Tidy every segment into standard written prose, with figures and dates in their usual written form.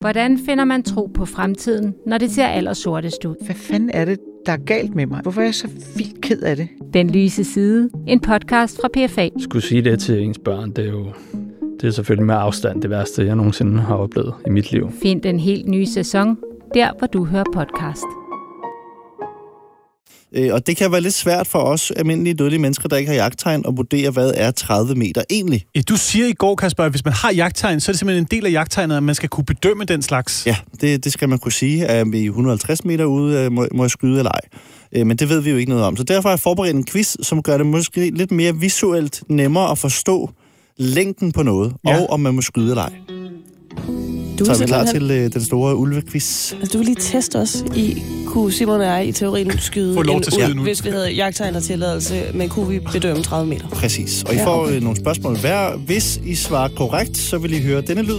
Hvordan finder man tro på fremtiden, når det ser allersortest ud? Hvad fanden er det, der er galt med mig? Hvorfor er jeg så vildt ked af det? Den lyse side. En podcast fra PFA. Skulle sige det til ens børn, det er selvfølgelig med afstand det værste, jeg nogensinde har oplevet i mit liv. Find den helt nye sæson, der hvor du hører podcast. Og det kan være lidt svært for os almindelige dødelige mennesker, der ikke har jagttegn, at vurdere, hvad er 30 meter egentlig. Ja, du siger i går, Kasper, at hvis man har jagttegn, så er det simpelthen en del af jagttegnet, at man skal kunne bedømme den slags. Ja, det skal man kunne sige. Er vi 150 meter ude, må jeg skyde eller ej. Men det ved vi jo ikke noget om. Så derfor har jeg forberedt en quiz, som gør det måske lidt mere visuelt nemmere at forstå længden på noget, og om man må skyde eller ej. Så er vi klar til den store ulvequiz. Altså, du vil lige teste os i, kunne Simon og jeg i teorien skyde en ulv, hvis vi havde jagttegn og tilladelse, men kunne vi bedømme 30 meter? Præcis. Og I får nogle spørgsmål hver. Hvis I svarer korrekt, så vil I høre denne lyd.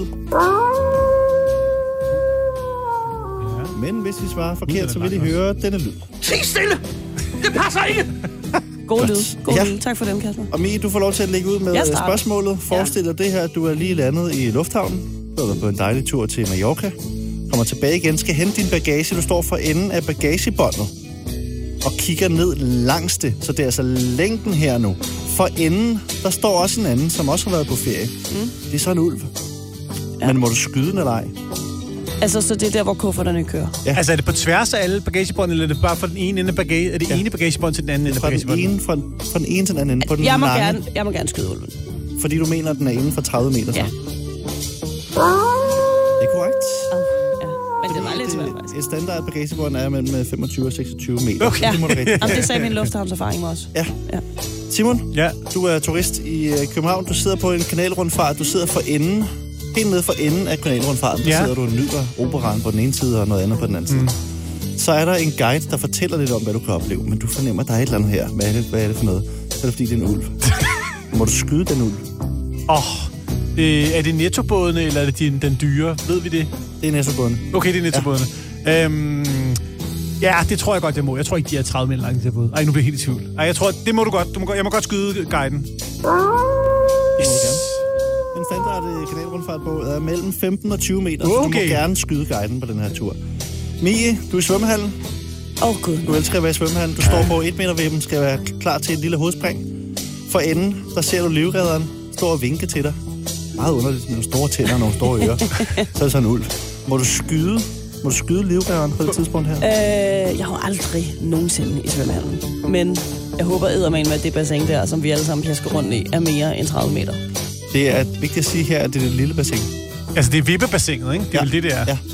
Men hvis I svarer forkert, så vil I høre denne lyd. Tig stille! Det passer ikke! God lyd. God lyd. Tak for dem, Kasper. Og Mie, du får lov til at lægge ud med spørgsmålet. Forestil dig det her, at du er lige landet i lufthavnen. Du har været på en dejlig tur til Mallorca. Kommer tilbage igen, skal hente din bagage. Du står for enden af bagagebåndet og kigger ned langs det. Så det er altså længden her nu. For enden, der står også en anden, som også har været på ferie. Det er så en ulv. Ja. Men må du skyde den eller ej? Altså, så det er der, hvor kufferterne kører? Ja. Altså, er det på tværs af alle bagagebånd, eller er det bare fra den ene ende af bagage? Er det ene bagagebånd til den anden ende af bagagebåndet? Fra den ene til den anden ende. På den jeg må gerne skyde ulven. Fordi du mener, at den er inden for 30 meter, så? Ja. Det er korrekt. Ja, men det var lidt svært, faktisk. Et standard bagagebånd er mellem 25 og 26 meter. Okay. Det må du rigtigt. Det sagde min lufthavnserfaring også. Ja. Simon, du er turist i København. Du sidder på en kanalrundfart. Du sidder for enden. Helt nede for enden af kanalrundfarten. Der sidder du og nyder operaen på den ene side og noget andet på den anden side. Så er der en guide, der fortæller lidt om, hvad du kan opleve. Men du fornemmer, at der er et eller andet her. Hvad er det for noget? Så er det, fordi det er en ulv. Må du skyde den ulv? Er det nettobådene, eller er det den dyre? Ved vi det? Det er nettobådene. Okay, det er nettobådene. Ja. Det tror jeg godt, jeg må. Jeg tror ikke, de er 30 meter lange til båd. Ej, nu bliver jeg helt i tvivl. Ej, jeg tror, det må du godt. Jeg må godt skyde guiden. Yes. En standard kanalrundfartbåd er mellem 15 og 20 meter, så du må gerne skyde guiden på den her tur. Mie, du er i svømmehallen. Gud. Du elsker at være i svømmehallen. Du står på 1 meter ved dem, skal være klar til et lille hovedspring. For enden, der ser du livredderen står og vinke til dig. Meget underligt med nogle store tænder og nogle store ører. Så er det sådan en ulv. Må du skyde livredderen på det tidspunkt her? Jeg har aldrig nogensinde i svømmehallen. Men jeg håber eddermame, at det bassin der, som vi alle sammen plasker rundt i, er mere end 30 meter. Det er vigtigt at sige her, at det er det lille bassin. Altså, det er vippebassinet, ikke? Det er vel det er. Ja.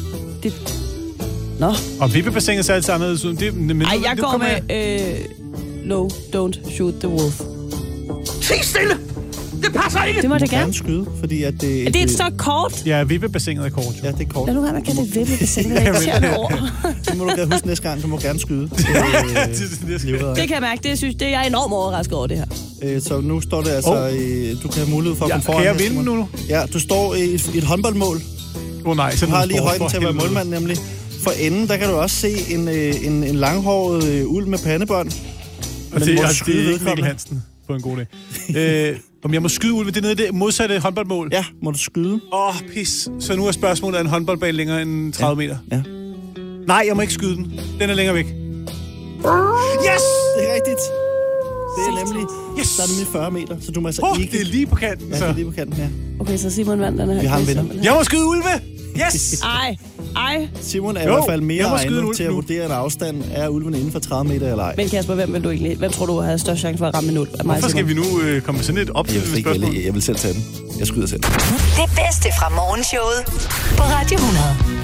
Nå. Og vippebassinet ser altid anderledes ud. Jeg går med no, don't shoot the wolf. Tig stille! Det passer ikke! Det må det gerne. Gerne skyde, fordi at det... Er det et så kort? Ja, vippebassinet er kort. Ja, det er kort. Lad nu være med at kalde det vippebassinet. Det er irriterende over. Det må du gerne huske næste gang. Du må gerne skyde. Det kan jeg mærke. Det er jeg enormt overrasket over, det her. Så nu står det altså... Du kan have mulighed for at komme foran. Kan jeg vinde nu? Ja, du står i et håndboldmål. Nej, så du har lige højden til at være målmand, nemlig. For enden, der kan du også se en langhåret ulv med pandebånd. Og det er ikke Mikkel Hansen på en god dag. Om jeg må skyde ulve, det er nede i det modsatte håndboldmål. Ja, må du skyde. Pis. Så nu er spørgsmålet, er en håndboldbane længere end 30 meter? Ja. Nej, jeg må ikke skyde den. Den er længere væk. Yes! Det er rigtigt. Det er nemlig... Yes! Der er nemlig 40 meter, så du må altså ikke... det er lige på kanten, så. Ja, det er lige på kanten, ja. Okay, så Simon vandt den her. Vi har en vinder. Jeg må skyde ulve! Yes! Ej. Simon er i hvert fald mere egnet til at vurdere en afstand. Er ulven inden for 30 meter eller ej? Men Kasper, hvem tror du har størst chance for at ramme en ulv? Hvorfor skal vi nu komme med sådan et opfølgende spørgsmål? Jeg vil selv tage den. Jeg skyder selv. Det bedste fra morgenshowet på Radio 100.